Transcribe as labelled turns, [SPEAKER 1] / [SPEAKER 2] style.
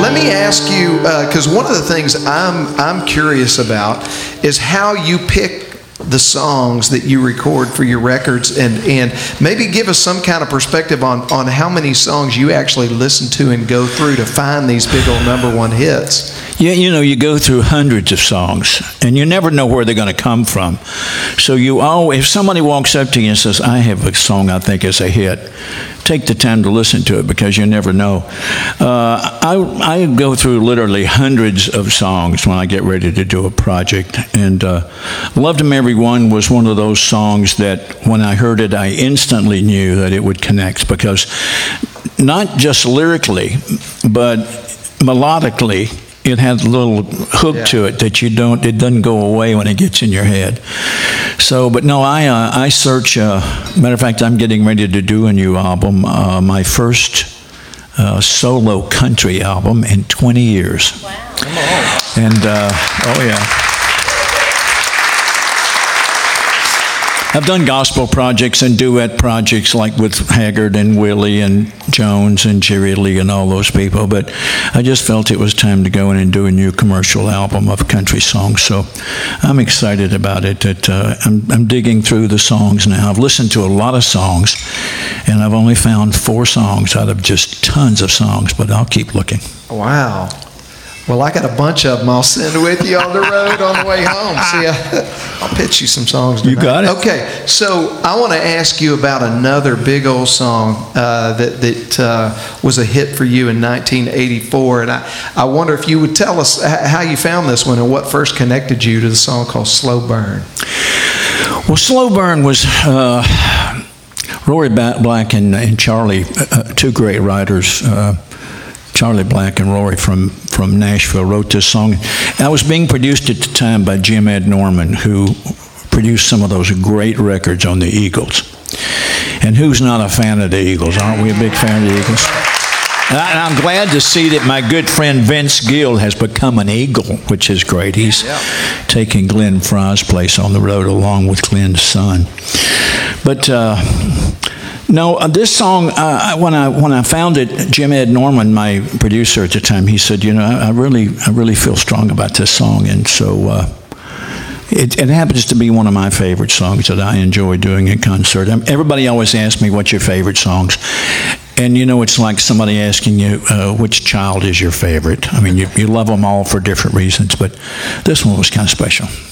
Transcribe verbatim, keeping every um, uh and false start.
[SPEAKER 1] let me ask you, because uh, one of the things I'm I'm curious about is how you pick the songs that you record for your records, and, and maybe give us some kind of perspective on, on how many songs you actually listen to and go through to find these big old number one hits.
[SPEAKER 2] Yeah, you know, you go through hundreds of songs, and you never know where they're going to come from. So you always, if somebody walks up to you and says, I have a song I think is a hit, take the time to listen to it, because you never know. Uh, I, I go through literally hundreds of songs when I get ready to do a project, and uh, Loved 'Em Every One was one of those songs that when I heard it, I instantly knew that it would connect, because not just lyrically, but melodically, it had a little hook yeah. to it that you don't, it doesn't go away when it gets in your head. So, but no, I uh, I search, uh, matter of fact, I'm getting ready to do a new album, uh, my first uh, solo country album in twenty years.
[SPEAKER 3] Wow.
[SPEAKER 2] And, uh, oh yeah. I've done gospel projects and duet projects like with Haggard and Willie and Jones and Jerry Lee and all those people, but I just felt it was time to go in and do a new commercial album of country songs. So I'm excited about it. That uh, I'm, I'm digging through the songs now. I've listened to a lot of songs, and I've only found four songs out of just tons of songs, but I'll keep looking.
[SPEAKER 1] Wow. Well, I got a bunch of them I'll send with you on the road on the way home. See, I, I'll pitch you some songs tonight.
[SPEAKER 2] You got it.
[SPEAKER 1] Okay, so I want to ask you about another big old song uh, that, that uh, was a hit for you in nineteen eighty-four. And I, I wonder if you would tell us how you found this one and what first connected you to the song called Slow Burn.
[SPEAKER 2] Well, Slow Burn was... Uh, Rory Black and, and Charlie, uh, two great writers, uh, Charlie Black and Rory from, from Nashville, wrote this song. That was being produced at the time by Jim Ed Norman, who produced some of those great records on the Eagles. And who's not a fan of the Eagles? Aren't we a big fan of the Eagles? And I'm glad to see that my good friend Vince Gill has become an Eagle, which is great. He's yeah. taking Glenn Fry's place on the road along with Glenn's son. But uh, no, uh, this song, uh, when I when I found it, Jim Ed Norman, my producer at the time, he said, you know, I, I really I really feel strong about this song, and so uh, it, it happens to be one of my favorite songs that I enjoy doing in concert. Um, everybody always asks me, what's your favorite songs? And, you know, it's like somebody asking you, uh, which child is your favorite? I mean, you, you love them all for different reasons, but this one was kind of special.